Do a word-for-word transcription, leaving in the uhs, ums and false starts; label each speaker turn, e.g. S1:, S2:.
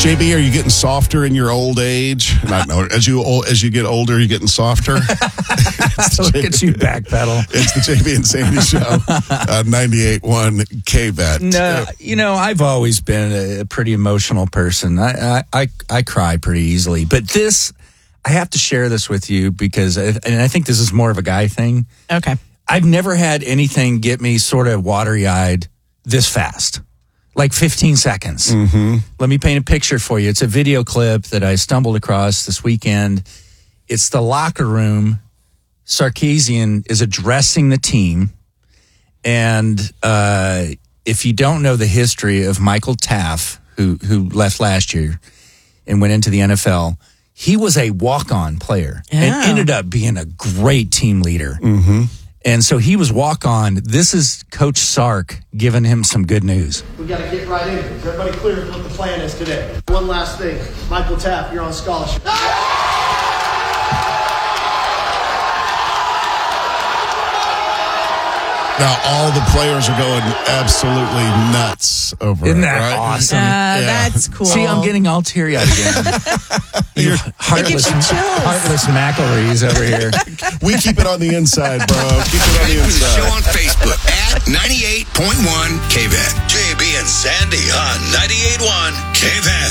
S1: J B, are you getting softer in your old age? Not no, as you as you get older, you're getting softer.
S2: Look at you backpedal.
S1: It's the J B and Sandy Show on ninety-eight point one K B E T.
S2: No, you know, I've always been a pretty emotional person. I, I, I, I cry pretty easily. But this, I have to share this with you because, I, and I think this is more of a guy thing.
S3: Okay.
S2: I've never had anything get me sort of watery-eyed this fast. Like fifteen seconds.
S1: Mm-hmm.
S2: Let me paint a picture for you. It's a video clip that I stumbled across this weekend. It's the locker room. Sarkisian is addressing the team. And uh, if you don't know the history of Michael Taft, who who left last year and went into the N F L, he was a walk-on player
S3: Yeah.
S2: and ended up being a great team leader.
S1: Mm-hmm.
S2: And so he was walk-on. This is Coach Sark giving him some good news.
S4: We got to get right into it. Is everybody clear with what the plan is today? One last thing. Michael Taft, you're on scholarship.
S1: Now, all the players are going absolutely nuts over
S2: Isn't
S1: it,
S2: that
S1: right?
S2: awesome?
S3: Uh,
S1: Yeah.
S3: That's cool.
S2: See, I'm getting all teary-eyed again. you heartless,
S3: you chills.
S2: heartless McElrees over here.
S1: We keep it on the inside, bro. Keep it on the
S5: Connect with the show
S1: inside.
S5: on Facebook at ninety-eight point one K V E T.
S6: J B and Sandy on ninety-eight point one K V E T.